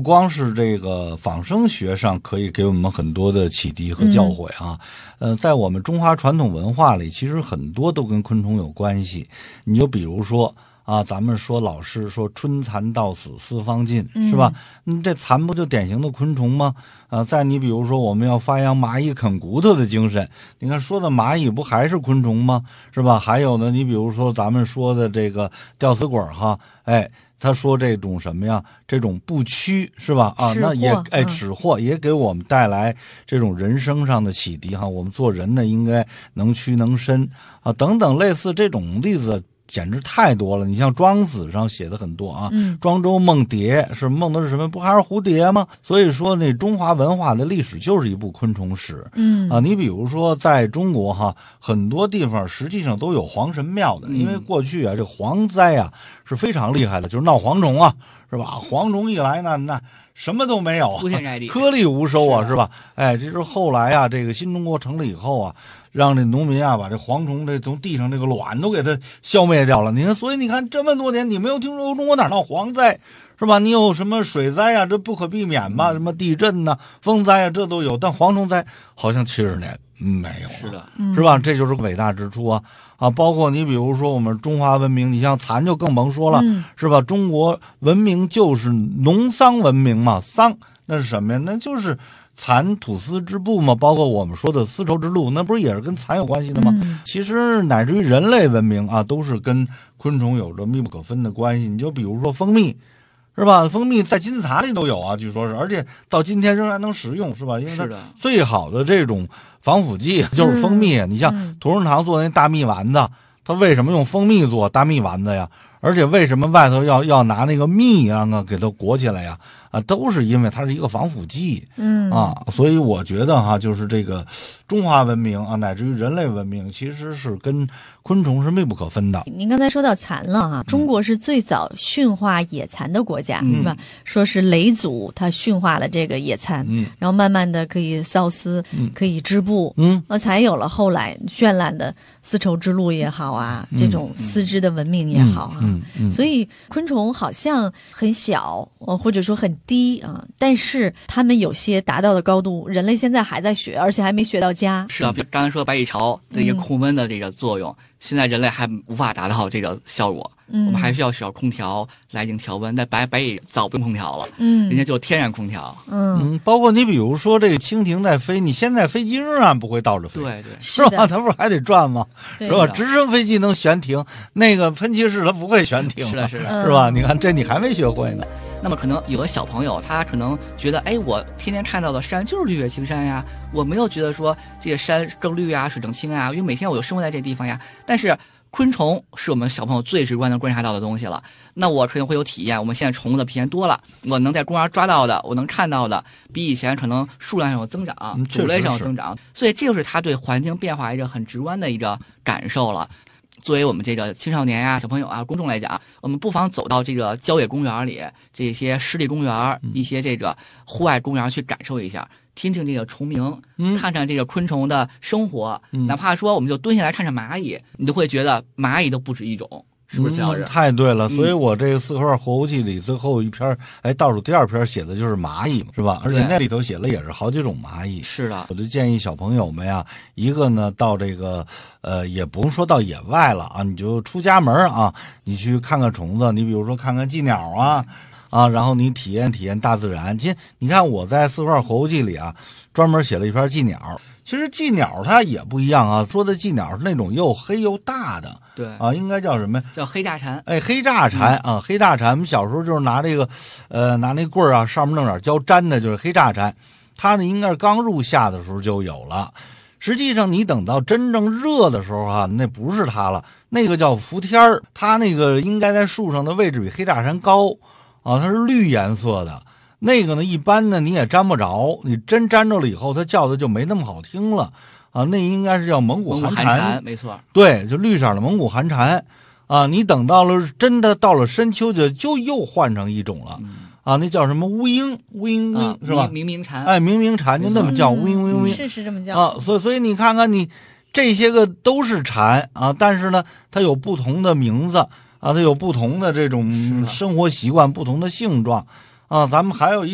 光是这个仿生学上可以给我们很多的启迪和教诲啊，在我们中华传统文化里，其实很多都跟昆虫有关系。你就比如说啊，咱们说老师说春蚕到死丝方尽，是吧？这蚕不就典型的昆虫吗？再你比如说我们要发扬蚂蚁啃骨头的精神，你看说的蚂蚁不还是昆虫吗？是吧？还有呢，你比如说咱们说的这个吊死鬼哈，他说这种什么呀？这种不屈是吧？啊，那也耻祸也给我们带来这种人生上的启迪哈。我们做人呢，应该能屈能伸啊，等等类似这种例子。简直太多了，你像庄子上写的很多啊，庄周梦蝶是梦的是什么？不还是蝴蝶吗？所以说那中华文化的历史就是一部昆虫史。你比如说在中国哈，很多地方实际上都有皇神庙的，因为过去啊这蝗灾啊是非常厉害的，就是闹蝗虫啊，是吧？蝗虫一来那什么都没有，颗粒无收啊，是吧？这是后来啊，这个新中国成立以后啊，让这农民啊把这蝗虫这从地上这个卵都给它消灭掉了。你看，所以你看这么多年，你没有听说过中国哪闹蝗灾，是吧？你有什么水灾啊，这不可避免吧？什么地震呐、风灾啊，这都有，但蝗虫灾好像70年没有了， 是的， 是吧？这就是伟大之处啊！包括你比如说我们中华文明，你像蚕就更甭说了，是吧？中国文明就是农桑文明嘛，桑那是什么呀？那就是蚕吐丝织布嘛，包括我们说的丝绸之路，那不是也是跟蚕有关系的吗？其实乃至于人类文明啊，都是跟昆虫有着密不可分的关系。你就比如说蜂蜜，是吧？蜂蜜在金字塔里都有啊，据说是，而且到今天仍然能食用，是吧？因为它最好的这种防腐剂就是蜂蜜。你像同仁堂做那大蜜丸子，它为什么用蜂蜜做大蜜丸子呀？而且为什么外头要拿那个蜜啊给它裹起来呀？都是因为它是一个防腐剂。所以我觉得哈，就是这个中华文明啊，乃至于人类文明，其实是跟昆虫是密不可分的。 您刚才说到蚕了哈，中国是最早驯化野蚕的国家，是吧？说是嫘祖他驯化了这个野蚕，然后慢慢的可以缫丝，可以织布，才有了后来绚烂的丝绸之路也好啊，这种丝织的文明也好啊。所以昆虫好像很小，或者说很低啊，但是他们有些达到的高度，人类现在还在学，而且还没学到家。 是啊，刚才说白蚁巢的一个控温的这个作用，现在人类还无法达到这个效果。我们还需要空调来进行调温，但白蚁早不用空调了，人家就天然空调。 包括你比如说这个蜻蜓在飞，你现在飞机仍然不会倒着飞， 对， 是吧？它不是还得转吗？是吧？直升飞机能悬停，那个喷气式它不会悬停， 是的， 是吧？你看这你还没学会呢。 那么可能有的小朋友他可能觉得，我天天看到的山就是绿水青山呀，我没有觉得说这个山更绿啊，水更清啊，因为每天我就生活在这地方呀。但是昆虫是我们小朋友最直观的观察到的东西了，那我可能会有体验。我们现在宠物的品多了，我能在公园抓到的，我能看到的，比以前可能数量上有增长，种类上有增长，所以这就是他对环境变化一个很直观的一个感受了。作为我们这个青少年呀、小朋友啊、公众来讲，我们不妨走到这个郊野公园里，这些湿地公园、一些这个户外公园去感受一下，听听这个虫鸣，看看这个昆虫的生活。哪怕说我们就蹲下来看看蚂蚁，你都会觉得蚂蚁都不止一种。是不是这样？ 太对了，所以我这个4块活物记里最后一篇，倒数第2篇写的就是蚂蚁，是吧？而且那里头写了也是好几种蚂蚁。 是的， 我就建议小朋友们呀，一个呢到这个也不用说到野外了啊，你就出家门啊，你去看看虫子，你比如说看看寄鸟啊，然后你体验体验大自然。其实你看我在4块活物记里啊，专门写了一篇寄鸟。其实寄鸟它也不一样啊，说的寄鸟是那种又黑又大的， 对啊，应该叫什么？ 叫黑炸蝉。 黑炸蝉啊，黑炸蝉。我们小时候就是拿这个，拿那棍儿啊，上面弄点胶粘的，就是黑炸蝉。它呢，应该是刚入夏的时候就有了。实际上，你等到真正热的时候啊，那不是它了，那个叫伏天儿，它那个应该在树上的位置比黑炸蝉高啊，它是绿颜色的。那个呢，一般呢你也沾不着，你真沾着了以后，它叫的就没那么好听了啊。那应该是叫蒙古寒蝉， 没错， 对，就绿色的蒙古寒蝉啊。你等到了真的到了深秋就又换成一种了啊，那叫什么乌莺是吧？ 鸣鸣蝉， 鸣鸣蝉就那么叫，乌莺是这么叫啊。所以你看看你这些个都是蝉啊，但是呢，它有不同的名字啊，它有不同的这种生活习惯，不同的性状。啊，咱们还有